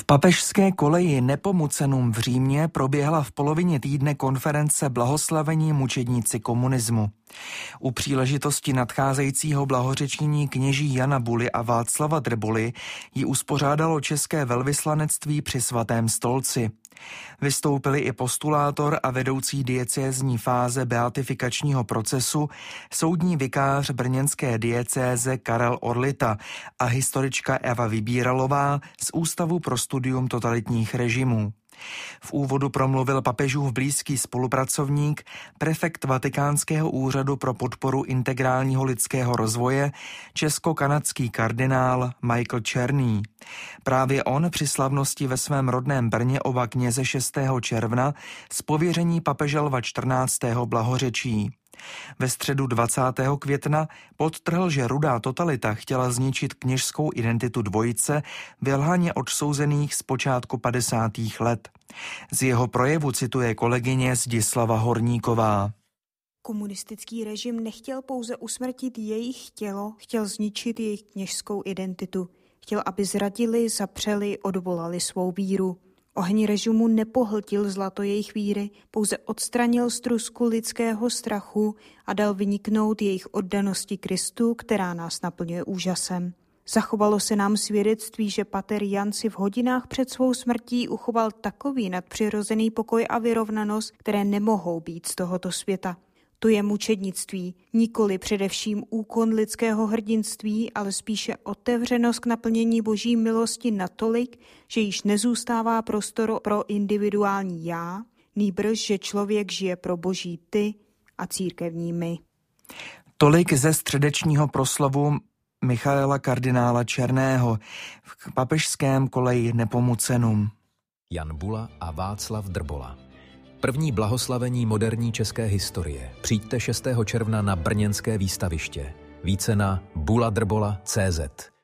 papežské koleji Nepomucenům v Římě proběhla v polovině týdne konference Blahoslavení mučedníci komunismu. U příležitosti nadcházejícího blahořečení kněží Jana Buly a Václava Drbuly ji uspořádalo České velvyslanectví při Svatém stolci. Vystoupili i postulátor a vedoucí diecézní fáze beatifikačního procesu, soudní vikář brněnské diecéze Karel Orlita a historička Eva Vybíralová z Ústavu pro studium totalitních režimů. V úvodu promluvil papežův blízký spolupracovník, prefekt Vatikánského úřadu pro podporu integrálního lidského rozvoje, česko-kanadský kardinál Michael Černý. Právě on při slavnosti ve svém rodném Brně oba kněze 6. června z pověření papeže Lva 14. blahořečí. Ve středu 20. května podtrhl, že rudá totalita chtěla zničit kněžskou identitu dvojice vylhaně odsouzených z počátku 50. let. Z jeho projevu cituje kolegyně Zdislava Horníková. Komunistický režim nechtěl pouze usmrtit jejich tělo, chtěl zničit jejich kněžskou identitu. Chtěl, aby zradili, zapřeli, odvolali svou víru. Oheň režimu nepohltil zlato jejich víry, pouze odstranil strusku lidského strachu a dal vyniknout jejich oddanosti Kristu, která nás naplňuje úžasem. Zachovalo se nám svědectví, že pater Jan si v hodinách před svou smrtí uchoval takový nadpřirozený pokoj a vyrovnanost, které nemohou být z tohoto světa. To je mučednictví, nikoli především úkon lidského hrdinství, ale spíše otevřenost k naplnění boží milosti natolik, že již nezůstává prostor pro individuální já, nýbrž, že člověk žije pro boží ty a církevní my. Tolik ze středečního proslovu Michaela kardinála Černého v papežském koleji Nepomucenům. Jan Bula a Václav Drbola. První blahoslavení moderní české historie. Přijďte 6. června na brněnské výstaviště. Více na buladrbola.cz.